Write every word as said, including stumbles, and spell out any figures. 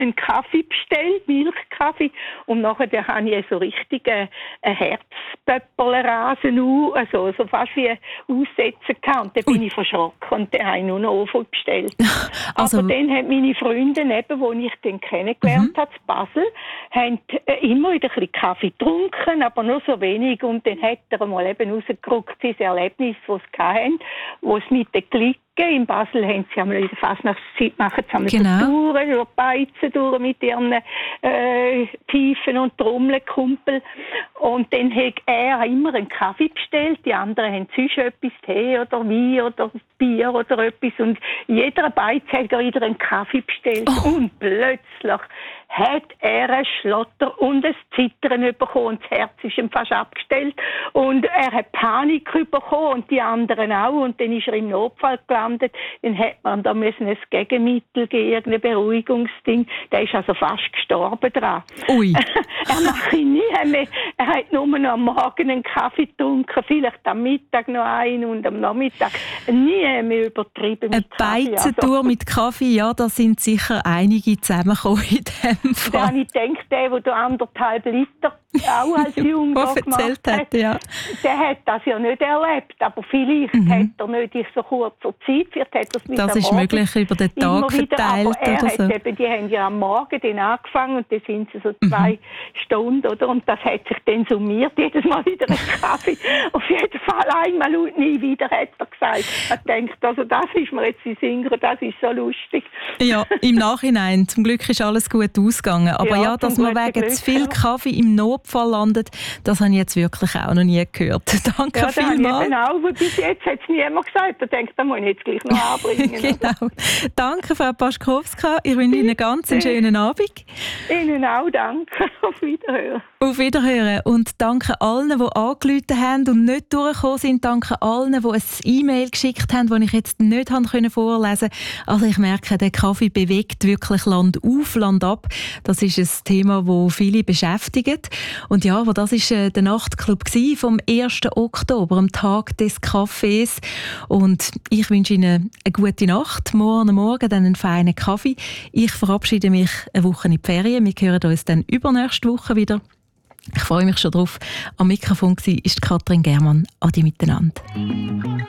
einen Kaffee bestellt, Milchkaffee, und nachher da habe ich so richtig einen Herzpöpperlrasen, also so fast wie aussetzen gehabt. Und dann bin ich verschrocken und dann habe ich nur noch Ofen bestellt. Also, aber dann haben meine Freunde, eben, die ich dann kennengelernt mhm. habe, in Basel, haben immer wieder ein bisschen Kaffee getrunken, aber nur so wenig. Und dann hat er mal eben rausgerückt, sein Erlebnis, das sie hatten, wo es mit den Klicken in Basel haben sie einmal in der Fasnachtszeit machen sie einmal genau. so Touren, so Beizen durch mit ihren äh, Pfeifen und Trommelkumpel. Und dann hat er immer einen Kaffee bestellt, die anderen haben sonst etwas, Tee oder Wein oder Bier oder etwas. Und jeder Beiz hat wieder einen Kaffee bestellt. Oh. Und plötzlich hat er einen Schlotter und ein Zittern bekommen und das Herz ist ihm fast abgestellt. Und er hat Panik bekommen und die anderen auch. Und dann ist er im Notfall gelandet. Dann hat man da müssen ein Gegenmittel geben, irgendein Beruhigungsding. Der ist also fast gestorben dran. Ui. Er macht ihn nie mehr. Er hat nur noch am Morgen einen Kaffee getrunken, vielleicht am Mittag noch einen und am Nachmittag. Nie mehr übertrieben mit Kaffee. Eine Beizentour also. Mit Kaffee, ja, da sind sicher einige zusammengekommen in dem Fall. Da habe ich gedacht, der, der da anderthalb Liter auch als Jünger gemacht hat, ja. Der hat das ja nicht erlebt. Aber vielleicht mhm. hat er nicht in so kurzer Zeit, vielleicht hat er es das ist möglich über den Tag wieder, verteilt aber er oder hat so. Eben, die haben ja am Morgen dann angefangen und dann sind sie so zwei mhm. Stunden, oder? Und das hat sich dann summiert, jedes Mal wieder ein Kaffee. Auf jeden Fall einmal und nie wieder, hat er gesagt. Er denkt, also das ist mir jetzt in Singern, das ist so lustig. Ja, im Nachhinein. Zum Glück ist alles gut ausgegangen. Aber ja, ja dass man wegen Glück, zu viel Kaffee im Notfall landet, das habe ich jetzt wirklich auch noch nie gehört. Danke ja, vielmals. Genau, aber bis jetzt hat es niemand gesagt. Da denkt, da muss ich jetzt gleich noch anbringen. Genau. Danke, Frau Paschkowska. Ich wünsche Ihnen einen ganz schönen Abend. Ihnen auch, danke. Auf Wiederhören. Auf Wiederhören. Und danke allen, die angerufen haben und nicht durchgekommen sind. Danke allen, die ein E-Mail geschickt haben, das ich jetzt nicht vorlesen konnte. Also ich merke, der Kaffee bewegt wirklich Land auf, Land ab. Das ist ein Thema, das viele beschäftigt. Und ja, aber das war der Nachtclub vom ersten Oktober, am Tag des Kaffees. Und ich wünsche Ihnen eine gute Nacht, morgen Morgen dann einen feinen Kaffee. Ich verabschiede mich eine Woche in die Ferien. Wir hören uns dann übernächste Woche wieder. Ich freue mich schon drauf. Am Mikrofon war Katrin Germann. Adi miteinander.